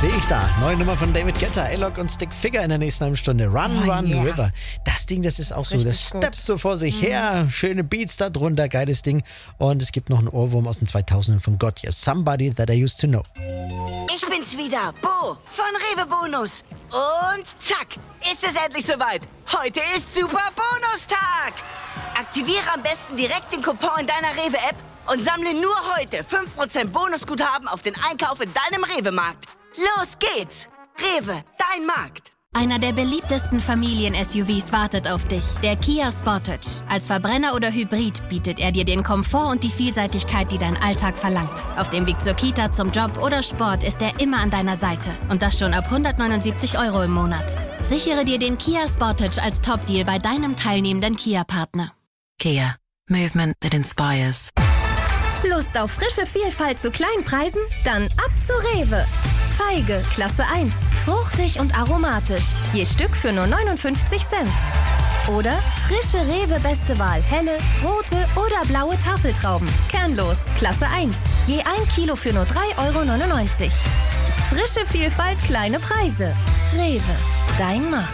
Sehe ich da. Neue Nummer von David Guetta, A-Lock und Stick Figure in der nächsten halben Stunde. Run, River. Das Ding, das ist auch so, das steppt so vor sich her. Schöne Beats da drunter, geiles Ding. Und es gibt noch einen Ohrwurm aus den 2000ern von Gotye, Somebody That I Used to Know. Ich bin's wieder, Bo von Rewe Bonus. Und zack, ist es endlich soweit. Heute ist Super Bonustag. Aktiviere am besten direkt den Coupon in deiner Rewe-App und sammle nur heute 5% Bonusguthaben auf den Einkauf in deinem Rewe-Markt. Los geht's! Rewe, dein Markt. Einer der beliebtesten Familien-SUVs wartet auf dich, der Kia Sportage. Als Verbrenner oder Hybrid bietet er dir den Komfort und die Vielseitigkeit, die dein Alltag verlangt. Auf dem Weg zur Kita, zum Job oder Sport ist er immer an deiner Seite. Und das schon ab 179 € im Monat. Sichere dir den Kia Sportage als Top-Deal bei deinem teilnehmenden Kia-Partner. Kia. Movement that inspires. Lust auf frische Vielfalt zu kleinen Preisen? Dann ab zu Rewe. Feige, Klasse 1. Fruchtig und aromatisch. Je Stück für nur 59 Cent. Oder frische Rewe Beste Wahl. Helle, rote oder blaue Tafeltrauben. Kernlos, Klasse 1. Je 1 Kilo für nur 3,99 €. Frische Vielfalt, kleine Preise. Rewe, dein Markt.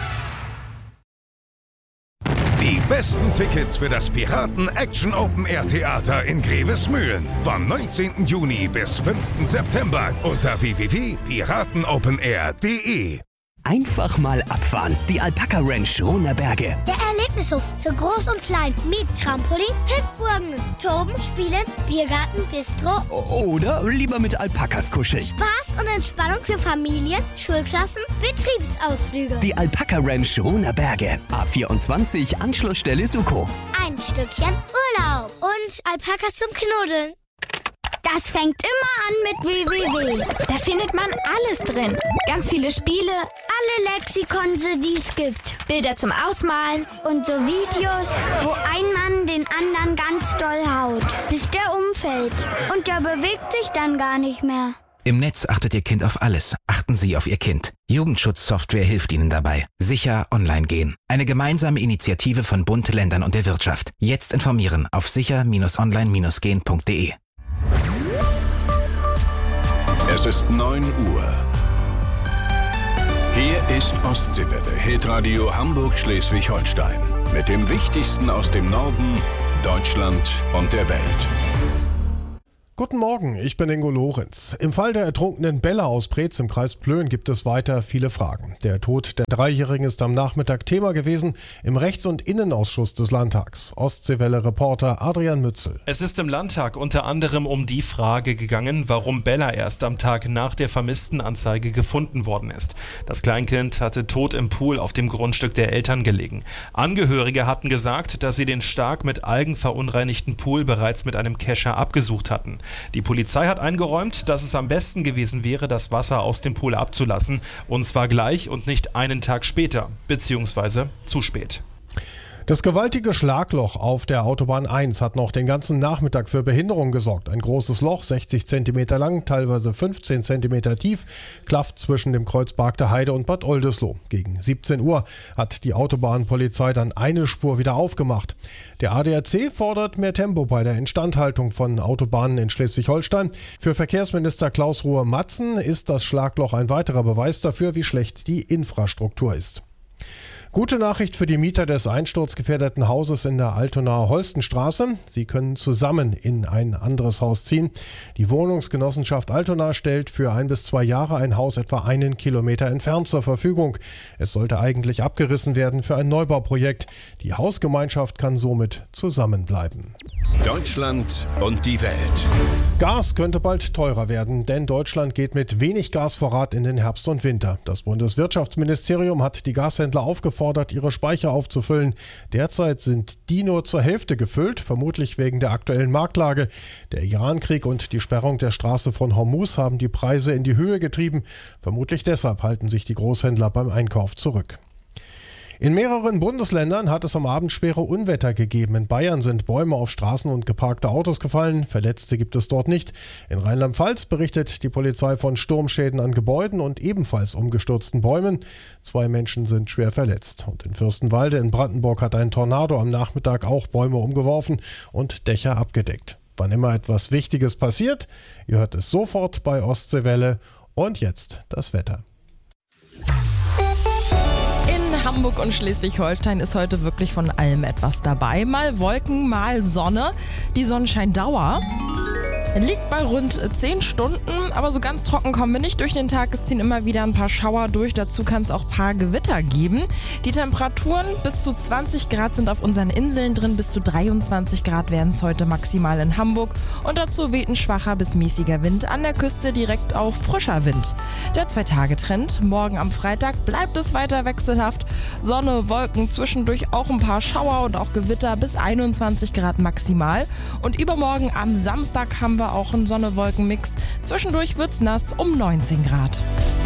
Die besten Tickets für das Piraten Action Open Air Theater in Grevesmühlen vom 19. Juni bis 5. September unter www.piratenopenair.de. Einfach mal abfahren. Die Alpaka Ranch Runerberge. Der Erlebnishof für Groß und Klein mit Trampolin, Hüpfburgen, Toben, Spielen, Biergarten, Bistro. Oder lieber mit Alpakas kuscheln. Spaß und Entspannung für Familien, Schulklassen, Betriebsausflüge. Die Alpaka Ranch Runerberge. A24 Anschlussstelle Suko. Ein Stückchen Urlaub und Alpakas zum Knuddeln. Das fängt immer an mit www. Da findet man alles drin. Ganz viele Spiele, Alle Lexikonse, die es gibt. Bilder zum Ausmalen. Und so Videos, wo ein Mann den anderen ganz doll haut, bis der umfällt. Und der bewegt sich dann gar nicht mehr. Im Netz achtet Ihr Kind auf alles. Achten Sie auf Ihr Kind. Jugendschutzsoftware hilft Ihnen dabei. Sicher online gehen. Eine gemeinsame Initiative von Bund, Ländern und der Wirtschaft. Jetzt informieren auf sicher-online-gehen.de. Es ist 9 Uhr. Hier ist Ostseewelle, Hitradio Hamburg-Schleswig-Holstein. Mit dem Wichtigsten aus dem Norden, Deutschland und der Welt. Guten Morgen, ich bin Ingo Lorenz. Im Fall der ertrunkenen Bella aus Preetz im Kreis Plön gibt es weiter viele Fragen. Der Tod der Dreijährigen ist am Nachmittag Thema gewesen im Rechts- und Innenausschuss des Landtags. Ostseewelle-Reporter Adrian Mützel. Es ist im Landtag unter anderem um die Frage gegangen, warum Bella erst am Tag nach der Vermisstenanzeige gefunden worden ist. Das Kleinkind hatte tot im Pool auf dem Grundstück der Eltern gelegen. Angehörige hatten gesagt, dass sie den stark mit Algen verunreinigten Pool bereits mit einem Kescher abgesucht hatten. Die Polizei hat eingeräumt, dass es am besten gewesen wäre, das Wasser aus dem Pool abzulassen. Und zwar gleich und nicht einen Tag später, beziehungsweise zu spät. Das gewaltige Schlagloch auf der Autobahn 1 hat noch den ganzen Nachmittag für Behinderung gesorgt. Ein großes Loch, 60 cm lang, teilweise 15 cm tief, klafft zwischen dem Kreuz Barkter Heide und Bad Oldesloe. Gegen 17 Uhr hat die Autobahnpolizei dann eine Spur wieder aufgemacht. Der ADAC fordert mehr Tempo bei der Instandhaltung von Autobahnen in Schleswig-Holstein. Für Verkehrsminister Klaus Ruhe-Matzen ist das Schlagloch ein weiterer Beweis dafür, wie schlecht die Infrastruktur ist. Gute Nachricht für die Mieter des einsturzgefährdeten Hauses in der Altonaer Holstenstraße. Sie können zusammen in ein anderes Haus ziehen. Die Wohnungsgenossenschaft Altona stellt für 1 bis 2 Jahre ein Haus etwa 1 Kilometer entfernt zur Verfügung. Es sollte eigentlich abgerissen werden für ein Neubauprojekt. Die Hausgemeinschaft kann somit zusammenbleiben. Deutschland und die Welt. Gas könnte bald teurer werden, denn Deutschland geht mit wenig Gasvorrat in den Herbst und Winter. Das Bundeswirtschaftsministerium hat die Gashändler aufgefordert, ihre Speicher aufzufüllen. Derzeit sind die nur zur Hälfte gefüllt, vermutlich wegen der aktuellen Marktlage. Der Irankrieg und die Sperrung der Straße von Hormuz haben die Preise in die Höhe getrieben. Vermutlich deshalb halten sich die Großhändler beim Einkauf zurück. In mehreren Bundesländern hat es am Abend schwere Unwetter gegeben. In Bayern sind Bäume auf Straßen und geparkte Autos gefallen. Verletzte gibt es dort nicht. In Rheinland-Pfalz berichtet die Polizei von Sturmschäden an Gebäuden und ebenfalls umgestürzten Bäumen. 2 Menschen sind schwer verletzt. Und in Fürstenwalde in Brandenburg hat ein Tornado am Nachmittag auch Bäume umgeworfen und Dächer abgedeckt. Wann immer etwas Wichtiges passiert, ihr hört es sofort bei Ostseewelle Und jetzt das Wetter. In Hamburg und Schleswig-Holstein ist heute wirklich von allem etwas dabei. Mal Wolken, mal Sonne. Die Sonnenscheindauer liegt bei rund 10 Stunden, aber so ganz trocken kommen wir nicht durch den Tag. Es ziehen immer wieder ein paar Schauer durch, dazu kann es auch ein paar Gewitter geben. Die Temperaturen bis zu 20 Grad sind auf unseren Inseln drin, bis zu 23 Grad werden es heute maximal in Hamburg und dazu weht ein schwacher bis mäßiger Wind, an der Küste direkt auch frischer Wind. Der 2-Tage-Trend, morgen am Freitag bleibt es weiter wechselhaft, Sonne, Wolken, zwischendurch auch ein paar Schauer und auch Gewitter bis 21 Grad maximal und übermorgen am Samstag haben wir auch einen Sonne-Wolken-Mix. Zwischendurch wird's nass um 19 Grad.